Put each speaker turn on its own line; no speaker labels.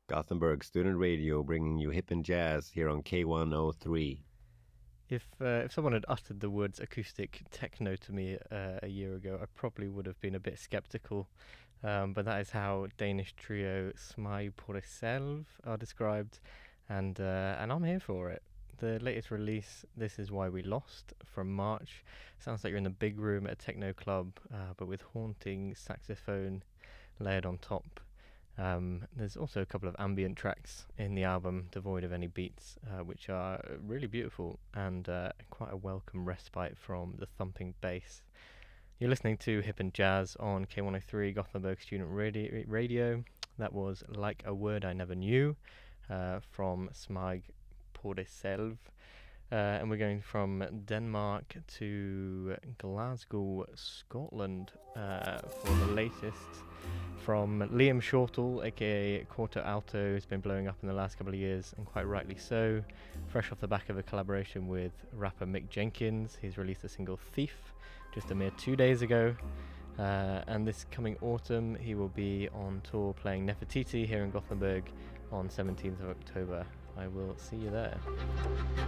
Gothenburg Student Radio bringing you hip and jazz here on K103.
If someone had uttered the words acoustic techno to me a year ago, I probably would have been a bit skeptical. But that is how Danish trio Smag på dig selv are described, and I'm here for it. The latest release, This Is Why We Lost, from March, sounds like you're in the big room at a techno club, but with haunting saxophone layered on top. There's also a couple of ambient tracks in the album, devoid of any beats, which are really beautiful and quite a welcome respite from the thumping bass. You're listening to Hip and Jazz on K103 Gothenburg Student Radio. That was Like a Word I Never Knew from Smag på dig selv. And we're going from Denmark to Glasgow, Scotland for the latest from Liam Shortall, aka Quarto Alto, who's been blowing up in the last couple of years, and quite rightly so. Fresh off the back of a collaboration with rapper Mick Jenkins, he's released a single Thief just a mere 2 days ago. And this coming autumn, he will be on tour playing Nefertiti here in Gothenburg on 17th of October. I will see you there.